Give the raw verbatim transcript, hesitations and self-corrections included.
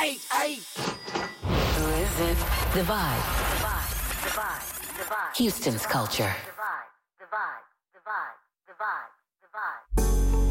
Ay, ay. Who is it? The Vibe. The Vibe. The Vibe. The Vibe. Houston's culture. The Vibe. The Vibe. The Vibe. The Vibe. The Vibe.